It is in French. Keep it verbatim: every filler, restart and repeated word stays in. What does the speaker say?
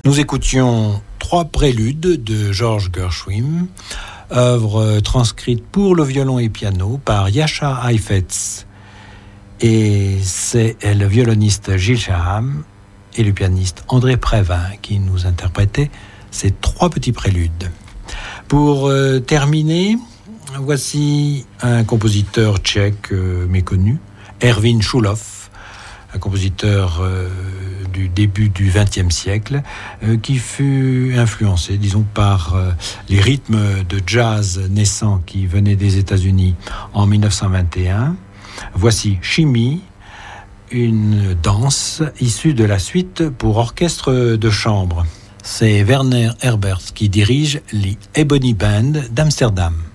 Nous écoutions trois préludes de Georges Gershwin, œuvre transcrite pour le violon et piano par Jascha Heifetz. Et c'est le violoniste Gilles Shaham et le pianiste André Prévin qui nous interprétaient ces trois petits préludes. Pour euh, terminer, voici un compositeur tchèque euh, méconnu, Erwin Chulov, un compositeur euh, du début du vingtième siècle, euh, qui fut influencé, disons, par euh, les rythmes de jazz naissants qui venaient des États-Unis en dix-neuf cent vingt et un. Voici Chimie, une danse issue de la suite pour orchestre de chambre. C'est Werner Herbert qui dirige les Ebony Band d'Amsterdam.